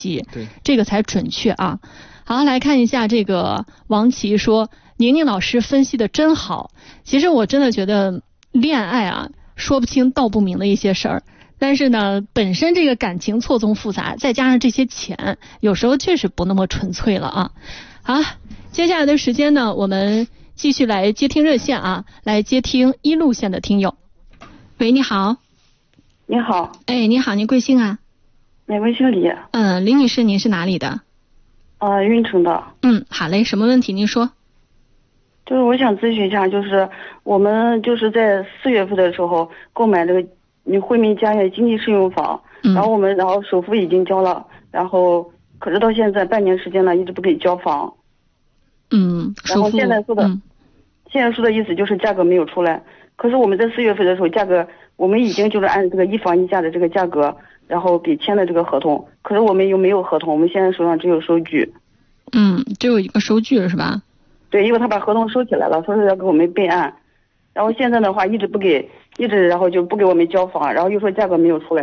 对， 这个才准确啊。好，来看一下这个王琦说，宁宁老师分析的真好。其实我真的觉得恋爱啊，说不清道不明的一些事儿。但是呢，本身这个感情错综复杂，再加上这些钱，有时候确实不那么纯粹了啊。好，接下来的时间呢，我们继续来接听热线啊，来接听一路线的听友。喂，你好。 你好。 哎，你好，您贵姓啊？ 我姓李。 李女士，您是哪里的？ 运城的。 好嘞，什么问题您说？ 就是我想咨询一下，就是我们就是在4月份的时候购买这个惠民家园经济适用房，然后首付已经交了，然后可是到现在半年时间了，一直不给交房。然后现在说的意思就是价格没有出来，可是我们在4月份的时候价格我们已经就是按这个一房一价的这个价格，然后给签了这个合同，可是我们又没有合同，我们现在手上只有收据。 只有一个收据是吧？ 对，因为他把合同收起来了，说是要给我们备案，然后现在的话一直然后就不给我们交房，然后又说价格没有出来。